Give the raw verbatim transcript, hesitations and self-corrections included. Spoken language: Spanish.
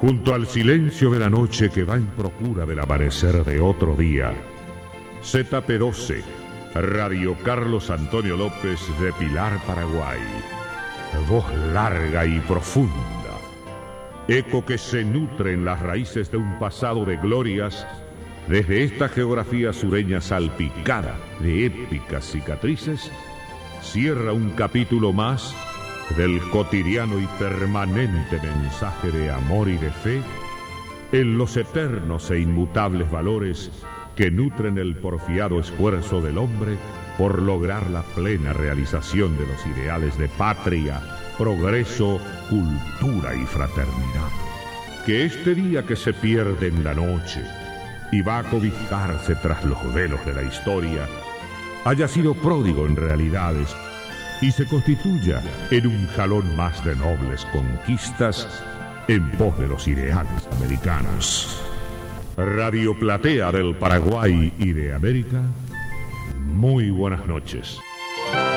junto al silencio de la noche que va en procura del amanecer de otro día. Z P doce, Radio Carlos Antonio López de Pilar, Paraguay. Voz larga y profunda, eco que se nutre en las raíces de un pasado de glorias, desde esta geografía sureña salpicada de épicas cicatrices, cierra un capítulo más del cotidiano y permanente mensaje de amor y de fe en los eternos e inmutables valores que nutren el porfiado esfuerzo del hombre por lograr la plena realización de los ideales de patria, progreso, cultura y fraternidad. Que este día que se pierde en la noche y va a cobijarse tras los velos de la historia haya sido pródigo en realidades y se constituya en un jalón más de nobles conquistas en pos de los ideales americanos. Radio Platea del Paraguay y de América, muy buenas noches.